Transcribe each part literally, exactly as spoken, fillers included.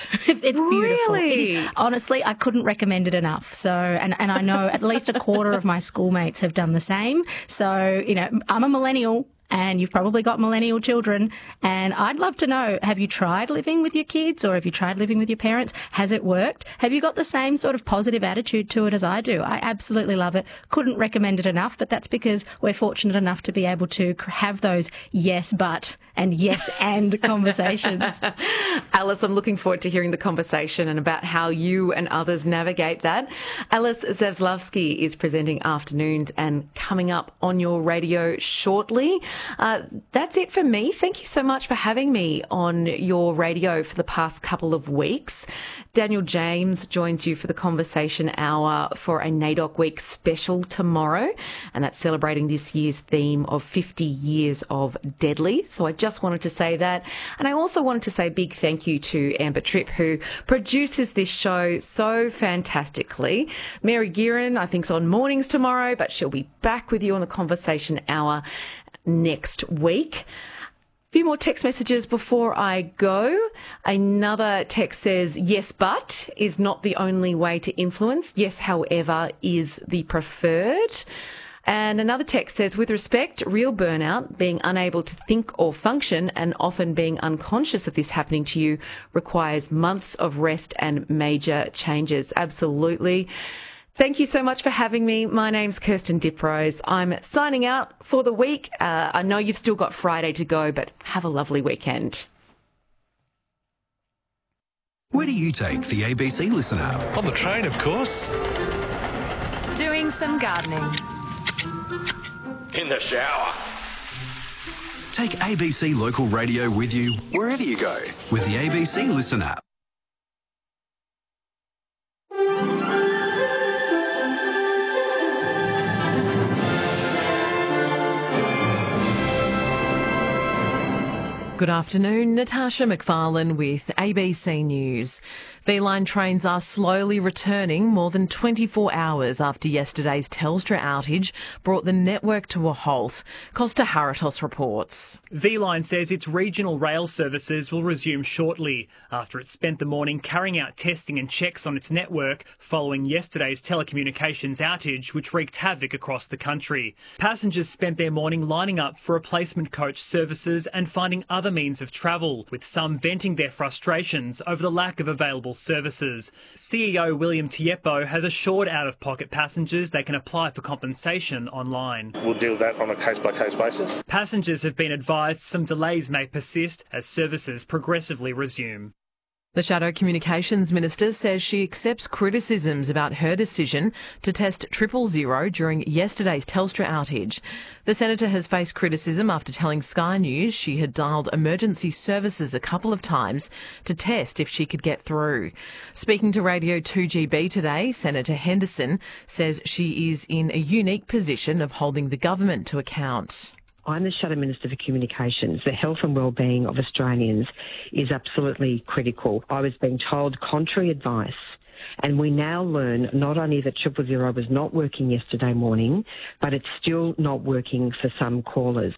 It's beautiful. Really? It is, honestly, I couldn't recommend it enough. So, and, and I know at least a quarter of my schoolmates have done the same. So, you know, I'm a millennial. And you've probably got millennial children. And I'd love to know, have you tried living with your kids or have you tried living with your parents? Has it worked? Have you got the same sort of positive attitude to it as I do? I absolutely love it. Couldn't recommend it enough, but that's because we're fortunate enough to be able to have those yes, but and yes, and conversations. Alice, I'm looking forward to hearing the conversation and about how you and others navigate that. Alice Zaslavsky is presenting Afternoons and coming up on your radio shortly. Uh, that's it for me. Thank you so much for having me on your radio for the past couple of weeks. Daniel James joins you for the Conversation Hour for a NAIDOC Week special tomorrow, and that's celebrating this year's theme of fifty years of Deadly. So I just wanted to say that. And I also wanted to say a big thank you to Amber Tripp, who produces this show so fantastically. Mary Gearan, I think, is on mornings tomorrow, but she'll be back with you on the Conversation Hour next week. A few more text messages before I go. Another text says, yes, but is not the only way to influence. Yes, however, is the preferred. And another text says, with respect, real burnout, being unable to think or function and often being unconscious of this happening to you requires months of rest and major changes. Absolutely. Thank you so much for having me. My name's Kirsten Diprose. I'm signing out for the week. Uh, I know you've still got Friday to go, but have a lovely weekend. Where do you take the A B C Listen app? On the train, of course. Doing some gardening. In the shower. Take A B C Local Radio with you wherever you go with the A B C Listen app. Good afternoon, Natasha McFarlane with A B C News. V-Line trains are slowly returning more than twenty-four hours after yesterday's Telstra outage brought the network to a halt. Costa Haratos reports. V-Line says its regional rail services will resume shortly after it spent the morning carrying out testing and checks on its network following yesterday's telecommunications outage, which wreaked havoc across the country. Passengers spent their morning lining up for replacement coach services and finding other means of travel, with some venting their frustrations over the lack of available services. C E O William Tiepo has assured out-of-pocket passengers they can apply for compensation online. We'll deal with that on a case-by-case basis. Passengers have been advised some delays may persist as services progressively resume. The Shadow Communications Minister says she accepts criticisms about her decision to test triple zero during yesterday's Telstra outage. The Senator has faced criticism after telling Sky News she had dialled emergency services a couple of times to test if she could get through. Speaking to Radio two G B today, Senator Henderson says she is in a unique position of holding the government to account. I'm the Shadow Minister for Communications. The health and wellbeing of Australians is absolutely critical. I was being told contrary advice, and we now learn not only that triple zero was not working yesterday morning, but it's still not working for some callers.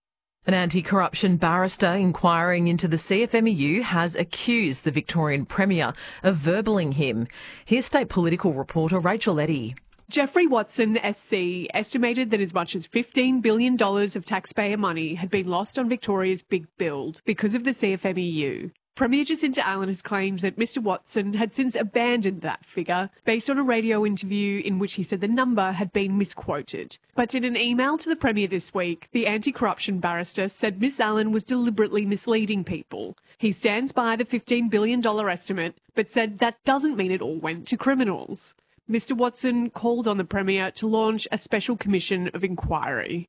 An anti-corruption barrister inquiring into the C F M E U has accused the Victorian Premier of verballing him. Here's state political reporter Rachel Eddy. Jeffrey Watson, S C, estimated that as much as fifteen billion dollars of taxpayer money had been lost on Victoria's big build because of the C F M E U. Premier Jacinta Allen has claimed that Mr Watson had since abandoned that figure based on a radio interview in which he said the number had been misquoted. But in an email to the Premier this week, the anti-corruption barrister said Miss Allen was deliberately misleading people. He stands by the fifteen billion dollars estimate, but said that doesn't mean it all went to criminals. Mr Watson called on the Premier to launch a special commission of inquiry.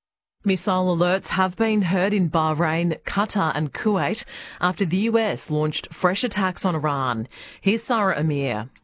Missile alerts have been heard in Bahrain, Qatar and Kuwait after the U S launched fresh attacks on Iran. Here's Sarah Amir.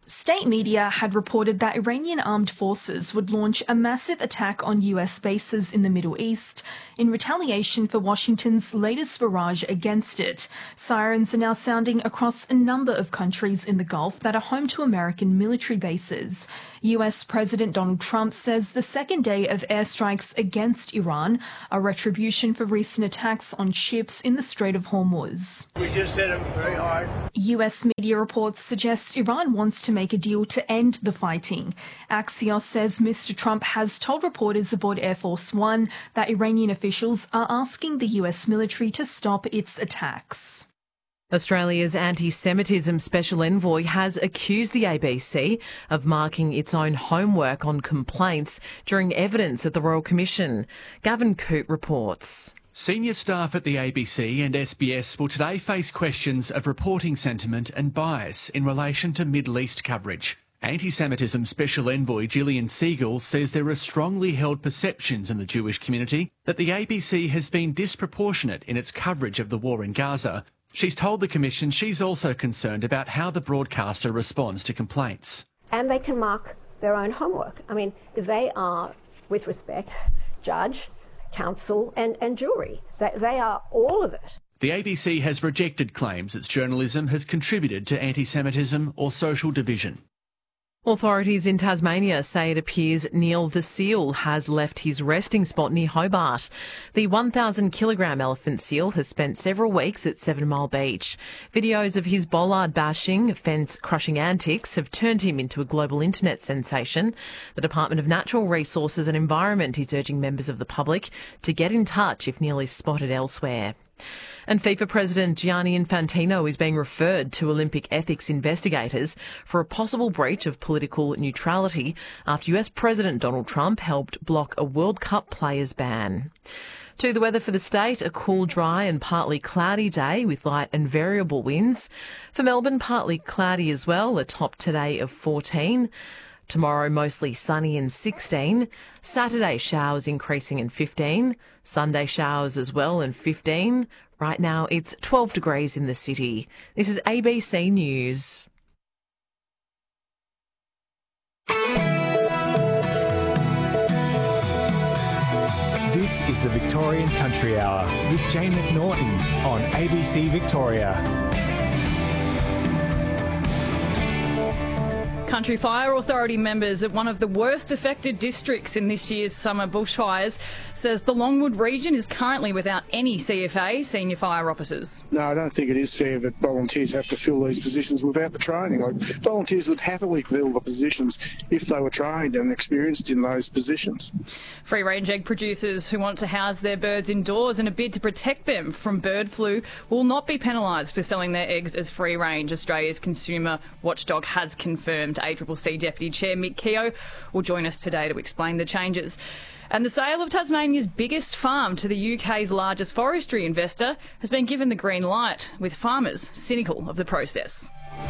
State media had reported that Iranian armed forces would launch a massive attack on U S bases in the Middle East in retaliation for Washington's latest barrage against it. Sirens are now sounding across a number of countries in the Gulf that are home to American military bases. U S President Donald Trump says the second day of airstrikes against Iran are retribution for recent attacks on ships in the Strait of Hormuz. We just hit them very hard. U S media reports suggest Iran wants to make a deal to end the fighting. Axios says Mister Trump has told reporters aboard Air Force One that Iranian officials are asking the U S military to stop its attacks. Australia's anti-Semitism special envoy has accused the A B C of marking its own homework on complaints during evidence at the Royal Commission. Gavin Coote reports. Senior staff at the A B C and S B S will today face questions of reporting sentiment and bias in relation to Middle East coverage. Anti-Semitism Special Envoy Gillian Siegel says there are strongly held perceptions in the Jewish community that the A B C has been disproportionate in its coverage of the war in Gaza. She's told the Commission she's also concerned about how the broadcaster responds to complaints. And they can mark their own homework. I mean, they are, with respect, judge, counsel and, and jury. They, they are all of it. The A B C has rejected claims its journalism has contributed to anti-Semitism or social division. Authorities in Tasmania say it appears Neil the seal has left his resting spot near Hobart. The one thousand kilogram elephant seal has spent several weeks at Seven Mile Beach. Videos of his bollard bashing, fence crushing antics have turned him into a global internet sensation. The Department of Natural Resources and Environment is urging members of the public to get in touch if Neil is spotted elsewhere. And FIFA President Gianni Infantino is being referred to Olympic ethics investigators for a possible breach of political neutrality after U S President Donald Trump helped block a World Cup players' ban. To the weather for the state, a cool, dry and partly cloudy day with light and variable winds. For Melbourne, partly cloudy as well, a top today of fourteen. Tomorrow, mostly sunny and sixteen. Saturday, showers increasing and fifteen. Sunday, showers as well and fifteen. Right now, it's twelve degrees in the city. This is A B C News. This is the Victorian Country Hour with Jane McNaughton on A B C Victoria. Country Fire Authority members at one of the worst affected districts in this year's summer bushfires says the Longwood region is currently without any C F A senior fire officers. No, I don't think it is fair that volunteers have to fill these positions without the training. Like, volunteers would happily fill the positions if they were trained and experienced in those positions. Free-range egg producers who want to house their birds indoors in a bid to protect them from bird flu will not be penalised for selling their eggs as free-range. Australia's consumer watchdog has confirmed. A C C C Deputy Chair Mick Keogh will join us today to explain the changes. And the sale of Tasmania's biggest farm to the U K's largest forestry investor has been given the green light, with farmers cynical of the process.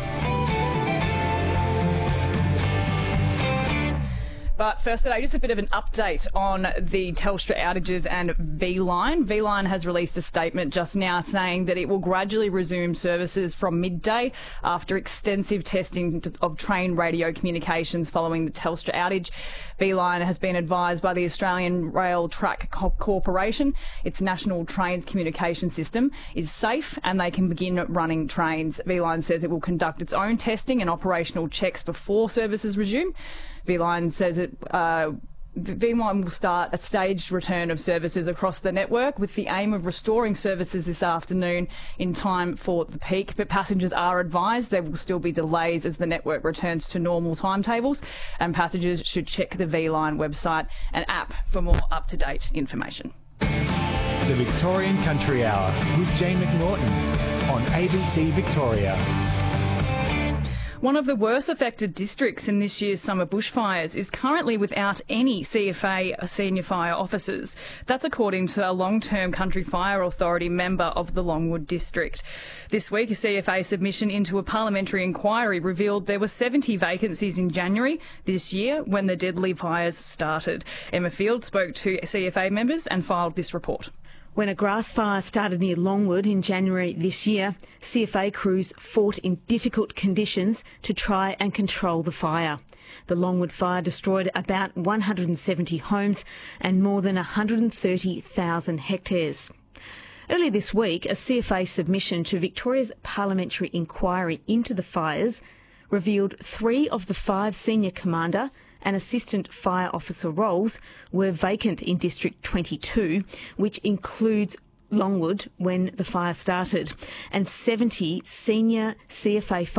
But first today, just a bit of an update on the Telstra outages and V-Line. V-Line has released a statement just now saying that it will gradually resume services from midday after extensive testing of train radio communications following the Telstra outage. V-Line has been advised by the Australian Rail Track Corporation its national trains communication system is safe and they can begin running trains. V-Line says it will conduct its own testing and operational checks before services resume. V-Line says it uh, V-Line will start a staged return of services across the network with the aim of restoring services this afternoon in time for the peak. But passengers are advised there will still be delays as the network returns to normal timetables, and passengers should check the V-Line website and app for more up-to-date information. The Victorian Country Hour with Jane McNaughton on A B C Victoria. One of the worst affected districts in this year's summer bushfires is currently without any C F A senior fire officers. That's according to a long-term Country Fire Authority member of the Longwood district. This week, a C F A submission into a parliamentary inquiry revealed there were seventy vacancies in January this year when the deadly fires started. Emma Field spoke to C F A members and filed this report. When a grass fire started near Longwood in January this year, C F A crews fought in difficult conditions to try and control the fire. The Longwood fire destroyed about one hundred seventy homes and more than one hundred thirty thousand hectares. Earlier this week, a C F A submission to Victoria's parliamentary inquiry into the fires revealed three of the five senior commander and assistant fire officer roles were vacant in District twenty-two, which includes Longwood when the fire started, and seventy senior C F A